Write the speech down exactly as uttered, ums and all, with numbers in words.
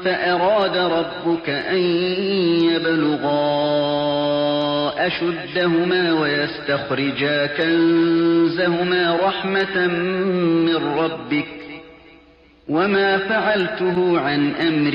فأراد ربك أن يبلغا أشدهما ويستخرجا كنزهما رحمة من ربك وما فعلته عن أمري